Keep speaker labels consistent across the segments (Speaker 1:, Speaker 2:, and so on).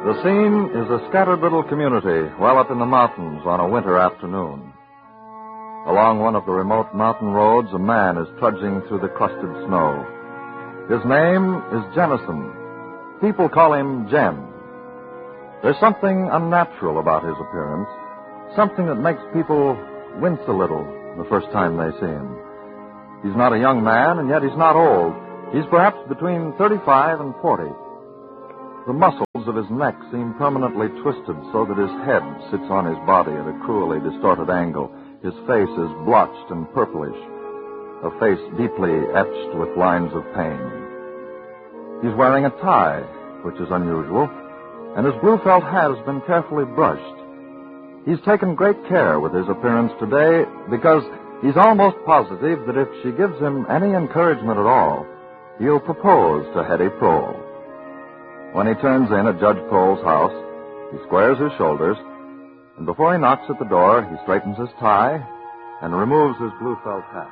Speaker 1: The scene is a scattered little community well up in the mountains on a winter afternoon. Along one of the remote mountain roads, a man is trudging through the crusted snow. His name is Jennison. People call him Jen. There's something unnatural about his appearance, something that makes people wince a little the first time they see him. He's not a young man, and yet he's not old. He's perhaps between 35 and 40. The muscles of his neck seem permanently twisted so that his head sits on his body at a cruelly distorted angle. His face is blotched and purplish, a face deeply etched with lines of pain. He's wearing a tie, which is unusual, and his blue felt hat has been carefully brushed. He's taken great care with his appearance today because he's almost positive that if she gives him any encouragement at all, he'll propose to Hetty Prohl. When he turns in at Judge Prohl's house, he squares his shoulders, and before he knocks at the door, he straightens his tie and removes his blue felt hat.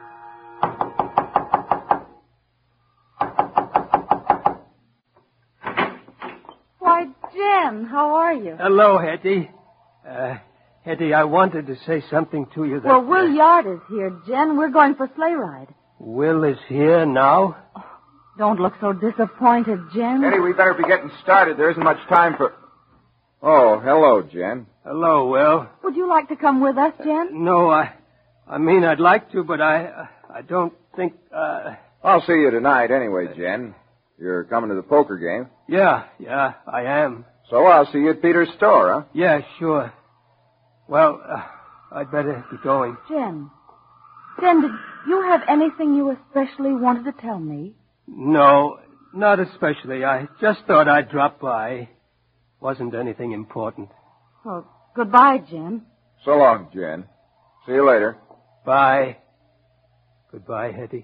Speaker 2: Why, Jen, how are you?
Speaker 3: Hello, Hetty. Hetty, I wanted to say something to you that...
Speaker 2: Well, Will Yard is here, Jen. We're going for sleigh ride.
Speaker 3: Will is here now?
Speaker 2: Oh, don't look so disappointed, Jen.
Speaker 4: Hetty, we better be getting started. There isn't much time for... Oh, hello, Jen.
Speaker 3: Hello, Will.
Speaker 2: Would you like to come with us, Jen?
Speaker 3: No, I mean, I'd like to, but I don't think,
Speaker 4: I'll see you tonight anyway, Jen. You're coming to the poker game?
Speaker 3: Yeah, I am.
Speaker 4: So I'll see you at Peter's store, huh?
Speaker 3: Yeah, sure. Well, I'd better be going.
Speaker 2: Jen, did you have anything you especially wanted to tell me?
Speaker 3: No, not especially. I just thought I'd drop by. Wasn't anything important.
Speaker 2: Well, goodbye, Jen.
Speaker 4: So long, Jen. See you later.
Speaker 3: Bye. Goodbye, Hetty.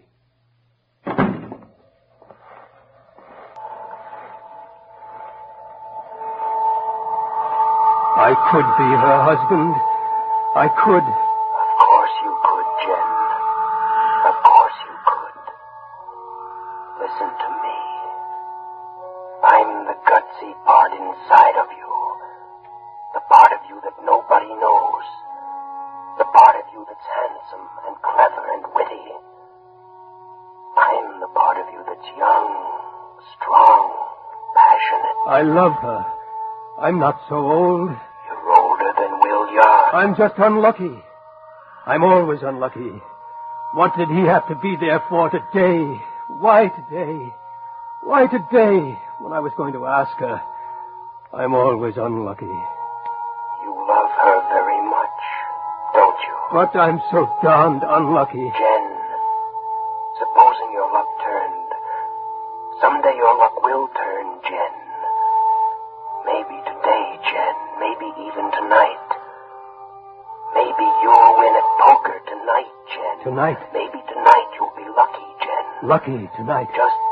Speaker 3: I could be her husband. I could.
Speaker 5: Of course you could, Jen. Of course you could. Listen to me. I'm the gutsy part inside of you. The part of you that nobody knows. The part of you that's handsome and clever and witty. I'm the part of you that's young, strong, passionate.
Speaker 3: I love her. I'm not so old.
Speaker 5: You're older than Will Yard.
Speaker 3: I'm just unlucky. I'm always unlucky. What did he have to be there for today? Why today? Why today, when I was going to ask her? I'm always unlucky.
Speaker 5: You love her very much, don't you?
Speaker 3: But I'm so darned unlucky.
Speaker 5: Jen, supposing your luck turned. Someday your luck will turn, Jen. Maybe today, Jen. Maybe even tonight. Maybe you'll win at poker tonight, Jen.
Speaker 3: Tonight?
Speaker 5: Maybe tonight you'll be lucky, Jen.
Speaker 3: Lucky tonight.
Speaker 5: Just